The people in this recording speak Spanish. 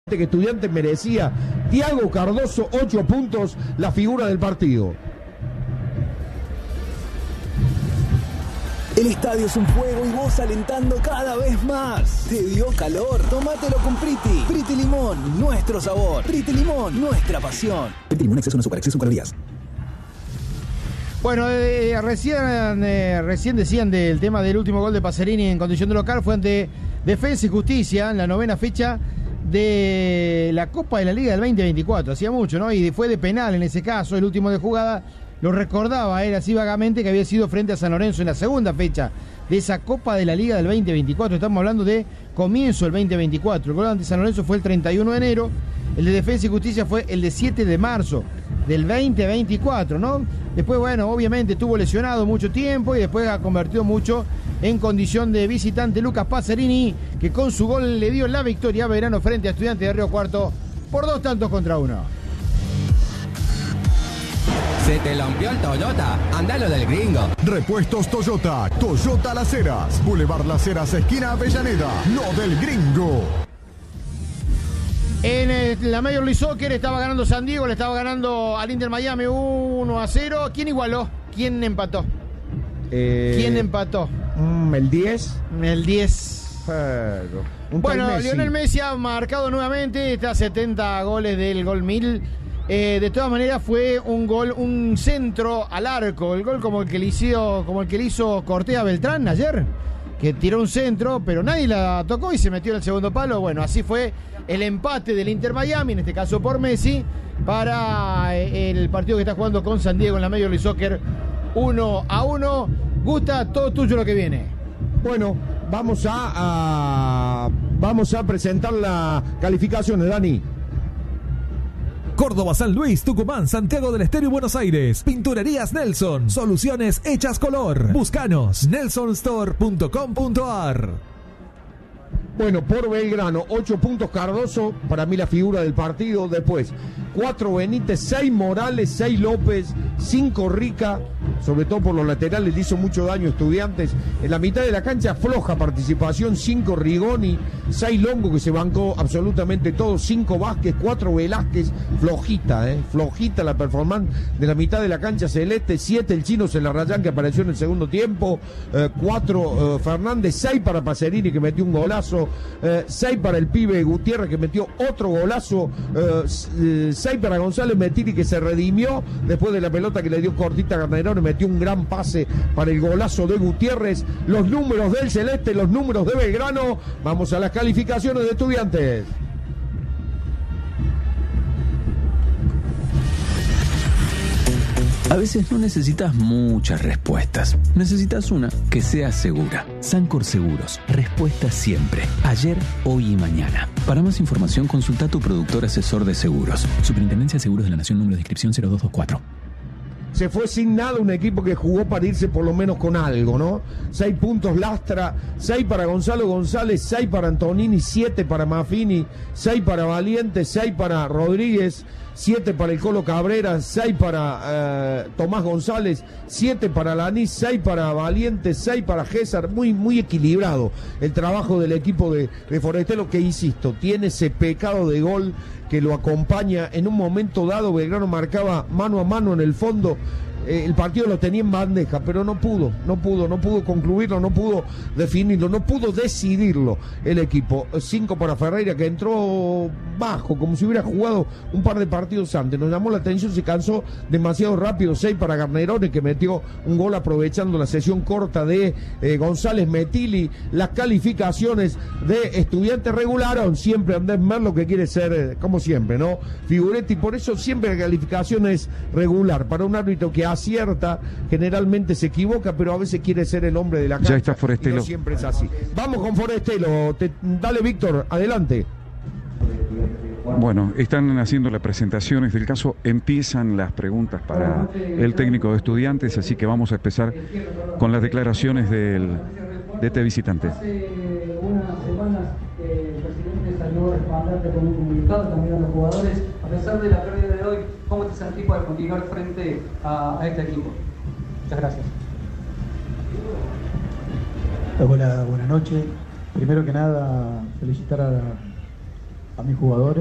que Estudiantes merecía. Thiago Cardoso, 8 puntos, la figura del partido. El estadio es un fuego y vos alentando cada vez más. ¿Te dio calor? Tómatelo con Priti. Priti Limón, nuestro sabor. Priti Limón, nuestra pasión. Priti Limón, exceso no azúcar, exceso en calorías. Bueno, recién decían del tema del último gol de Pacerini en condición de local. Fue ante Defensa y Justicia en la 9ª fecha de la Copa de la Liga del 2024. Hacía mucho, ¿no? Y fue de penal en ese caso, el último de jugada. Lo recordaba él así vagamente que había sido frente a San Lorenzo en la 2ª fecha de esa Copa de la Liga del 2024. Estamos hablando de comienzo del 2024. El gol ante San Lorenzo fue el 31 de enero. El de Defensa y Justicia fue el de 7 de marzo del 2024, ¿no? Después, bueno, obviamente estuvo lesionado mucho tiempo y después ha convertido mucho en condición de visitante Lucas Pacerini, que con su gol le dio la victoria a Belgrano frente a Estudiantes de Río Cuarto por 2-1. ¿Se te lampió el Toyota? Andalo del gringo. Repuestos Toyota. Toyota Las Heras. Boulevard Las Heras, esquina Avellaneda. Lo del gringo. En la Major League Soccer estaba ganando San Diego, le estaba ganando al Inter Miami 1-0. ¿Quién igualó? ¿Quién empató? ¿Quién empató? El 10. El 10. Bueno, Messi. Lionel Messi ha marcado nuevamente, está a 70 goles del gol 1000. De todas maneras fue un gol, un centro al arco, el gol como el que le hizo Cortés a Beltrán ayer, que tiró un centro, pero nadie la tocó y se metió en el segundo palo. Bueno, así fue el empate del Inter Miami, en este caso por Messi, para el partido que está jugando con San Diego en la Major League Soccer 1-1. Gusta, todo tuyo lo que viene. Bueno, vamos a presentar la calificación de Dani. Córdoba, San Luis, Tucumán, Santiago del Estero y Buenos Aires. Pinturerías Nelson. Soluciones hechas color. Búscanos. nelsonstore.com.ar. Bueno, por Belgrano, 8 puntos Cardoso, para mí la figura del partido. Después, 4 Benítez, 6 Morales, 6 López, 5 Rica, sobre todo por los laterales, le hizo mucho daño a Estudiantes. En la mitad de la cancha, floja participación, 5 Rigoni, 6 Longo, que se bancó absolutamente todo, 5 Vázquez, 4 Velázquez, flojita la performance de la mitad de la cancha celeste, 7 el Chino Celarrayán, que apareció en el segundo tiempo, 4 Fernández, 6 para Pacerini, que metió un golazo, 6 para el pibe Gutiérrez, que metió otro golazo, 6 para González Metiri, que se redimió después de la pelota que le dio cortita a Garnerone, metió un gran pase para el golazo de Gutiérrez. Los números del Celeste, los números de Belgrano. Vamos a las calificaciones de Estudiantes. A veces no necesitas muchas respuestas. Necesitas una que sea segura. Sancor Seguros. Respuesta siempre. Ayer, hoy y mañana. Para más información, consulta a tu productor asesor de seguros. Superintendencia de Seguros de la Nación, número de inscripción 0224. Se fue sin nada un equipo que jugó para irse por lo menos con algo, ¿no? 6 puntos Lastra, 6 para Gonzalo González, 6 para Antonini, 7 para Maffini, 6 para Valiente, 6 para Rodríguez, 7 para el Colo Cabrera, 6 para Tomás González, 7 para Lanís, 6 para Valiente, 6 para César. Muy equilibrado el trabajo del equipo de Forestelo, que insisto, tiene ese pecado de gol que lo acompaña. En un momento dado Belgrano marcaba mano a mano en el fondo, el partido lo tenía en bandeja, pero no pudo concluirlo, no pudo definirlo, no pudo decidirlo el equipo. 5 para Ferreira, que entró bajo, como si hubiera jugado un par de partidos antes. Nos llamó la atención, se cansó demasiado rápido. 6 para Garnerone, que metió un gol aprovechando la sesión corta de González Metili. Las calificaciones de Estudiantes regularon siempre Andrés Merlo, que quiere ser, como siempre, ¿no? Figuretti, por eso siempre la calificación es regular. Para un árbitro que acierta, generalmente se equivoca, pero a veces quiere ser el hombre de la cancha. Ya está Forestelo. No siempre es así. Vamos con Forestelo. Dale, Víctor, adelante. Bueno, están haciendo las presentaciones del caso, empiezan las preguntas para el técnico de Estudiantes, así que vamos a empezar con las declaraciones de este visitante. Hace unas semanas el presidente salió a respaldarte con un comunicado también a los jugadores. A pesar de la pérdida de hoy, ¿cómo te sentís para continuar frente a este equipo? Muchas gracias. Hola, buenas noches. Primero que nada, felicitar a a mis jugadores.